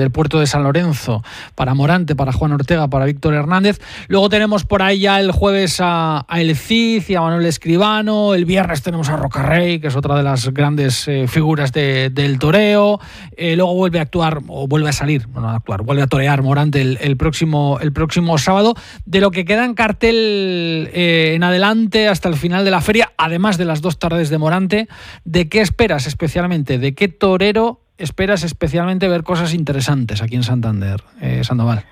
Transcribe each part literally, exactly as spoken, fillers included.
del puerto de San Lorenzo, para Morante, para Juan Ortega, para Víctor Hernández. Luego tenemos por ahí ya el jueves a, a El Cid y a Manuel Escribano. El viernes tenemos a Rocarrey, que es otra de las grandes eh, figuras de, del toreo. Eh, luego vuelve a actuar, o vuelve a salir, bueno, a actuar, vuelve a torear Morante el, el, próximo, el próximo sábado. De lo que queda en cartel eh, en adelante hasta el final de la feria, además de las dos tardes de Morante, ¿de qué esperas especialmente? ¿De qué torero esperas especialmente ver cosas interesantes aquí en Santander, eh, Sandoval?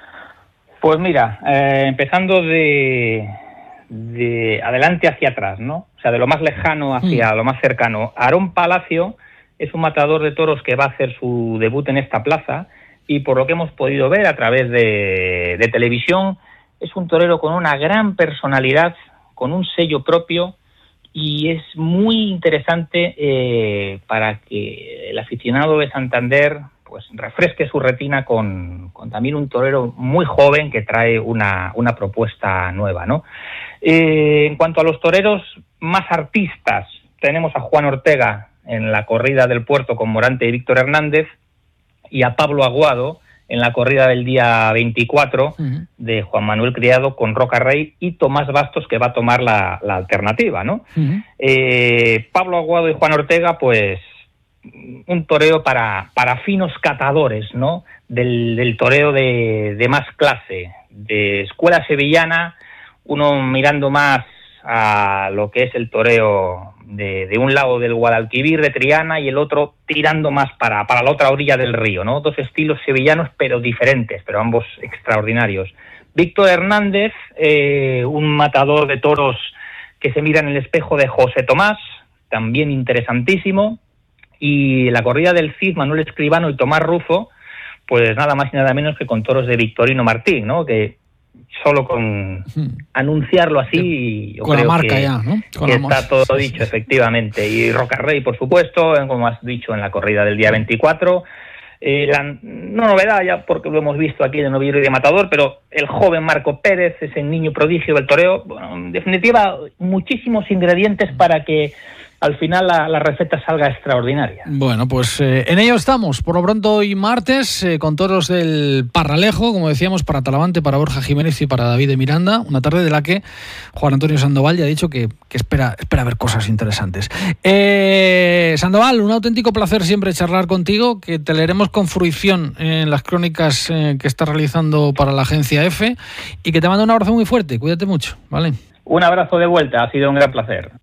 Pues mira, eh, empezando de, de adelante hacia atrás, ¿no? O sea, de lo más lejano hacia mm. lo más cercano. Aarón Palacio es un matador de toros que va a hacer su debut en esta plaza y por lo que hemos podido ver a través de, de televisión, es un torero con una gran personalidad, con un sello propio, y es muy interesante eh, para que el aficionado de Santander pues refresque su retina con, con también un torero muy joven que trae una, una propuesta nueva, ¿no? Eh, en cuanto a los toreros más artistas, tenemos a Juan Ortega en la corrida del Puerto con Morante y Víctor Hernández, y a Pablo Aguado en la corrida del día veinticuatro uh-huh. de Juan Manuel Criado con Rocarrey y Tomás Bastos, que va a tomar la, la alternativa, ¿no? Uh-huh. Eh, Pablo Aguado y Juan Ortega, pues un toreo para, para finos catadores, ¿no? Del, del toreo de, de más clase, de escuela sevillana, uno mirando más a lo que es el toreo de, de un lado del Guadalquivir, de Triana, y el otro tirando más para, para la otra orilla del río, ¿no? Dos estilos sevillanos, pero diferentes, pero ambos extraordinarios. Víctor Hernández, eh, un matador de toros que se mira en el espejo de José Tomás, también interesantísimo. Y la corrida del Cid, Manuel Escribano y Tomás Rufo, pues nada más y nada menos que con toros de Victorino Martín, ¿no? Que solo con anunciarlo así, yo con creo la marca que, ya, ¿no? Con que la está todo dicho, efectivamente. Y Rocarrey, por supuesto, como has dicho, en la corrida del día veinticuatro. Eh, la, no novedad ya, porque lo hemos visto aquí de Novillo y de Matador, pero el joven Marco Pérez, ese niño prodigio del toreo. Bueno, en definitiva, muchísimos ingredientes para que al final la, la receta salga extraordinaria. Bueno, pues eh, en ello estamos. Por lo pronto hoy martes, eh, con toros del Parralejo, como decíamos, para Talavante, para Borja Jiménez y para David de Miranda. Una tarde de la que Juan Antonio Sandoval ya ha dicho que, que espera, espera ver cosas interesantes. Eh, Sandoval, un auténtico placer siempre charlar contigo, que te leeremos con fruición en las crónicas eh, que estás realizando para la agencia F, y que te mando un abrazo muy fuerte. Cuídate mucho, ¿vale? Un abrazo de vuelta, ha sido un gran placer.